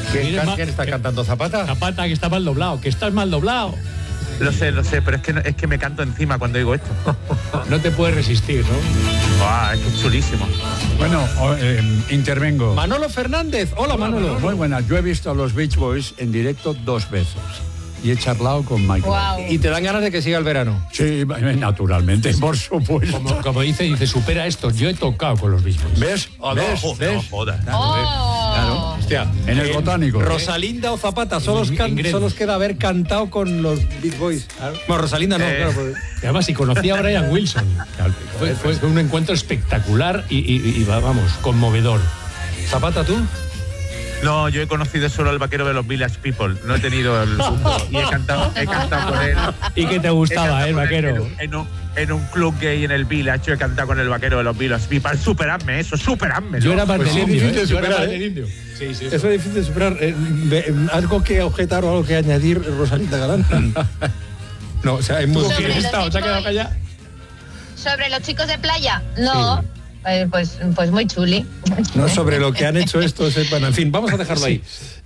¿Quién está cantando? ¿Zapata? Zapata, que está mal doblado, que estás mal doblado. Lo sé, pero es que me canto encima cuando digo esto. No te puedes resistir, ¿no? Es que es chulísimo. Bueno, intervengo. Manolo Fernández. Hola, Manolo. Muy buenas. Yo he visto a los Beach Boys en directo 2 veces. Y he charlado con Michael. Wow. ¿Y te dan ganas de que siga el verano? Sí, naturalmente, por supuesto. Como dice, supera esto. Yo he tocado con los mismos. ¿Ves? ¿Ves? No jodas. Claro. Hostia. En el Botánico. Rosalinda o Zapata, solo os queda haber cantado con los Beach Boys. Bueno, Rosalinda no, claro. Y además, si conocía a Brian Wilson. Fue un encuentro espectacular y vamos, conmovedor. ¿Zapata tú? No, yo he conocido solo al vaquero de los Village People. No he tenido el gusto. Y he cantado con él. ¿Y qué te gustaba, el vaquero? En un club gay en el Village. Yo he cantado con el vaquero de los Village People. Superadme eso, superadme. Yo era más del indio, difícil de Yo era superar, más del indio. Sí. Eso es difícil de superar. ¿Algo que objetar o algo que añadir, Rosalinda Galán? No, o sea, es muy Sobre difícil. los ¿Se ha quedado callada? ¿Sobre los chicos de playa? No. Pues muy chuli. No, sobre lo que han hecho estos. Bueno, en fin, vamos a dejarlo ahí.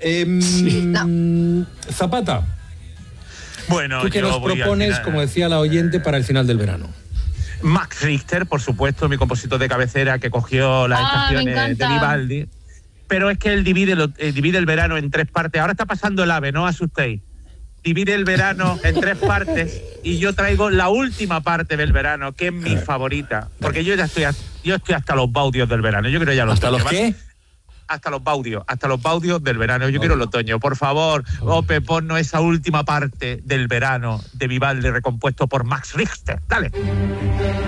Zapata, Bueno, ¿tú qué yo nos voy al propones, final. como decía la oyente, para el final del verano? Max Richter, por supuesto, mi compositor de cabecera que cogió las me estaciones encanta. de Vivaldi. Pero es que él divide el verano en 3 partes. Ahora está pasando el AVE, no os asustéis. Divide el verano en 3 partes y yo traigo la última parte del verano, que es mi favorita. Porque yo estoy hasta los baudios del verano. Yo quiero ya los ¿Hasta los qué? Hasta los baudios del verano. Yo quiero el otoño. Por favor, Ope, ponnos esa última parte del verano de Vivaldi recompuesto por Max Richter. Dale.